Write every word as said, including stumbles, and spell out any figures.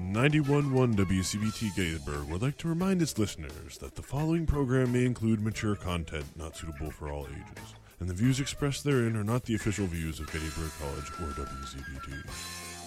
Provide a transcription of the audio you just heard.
ninety-one point one W C B T Gettysburg would like to remind its listeners that the following program may include mature content not suitable for all ages, and the views expressed therein are not the official views of Gettysburg College or W C B T.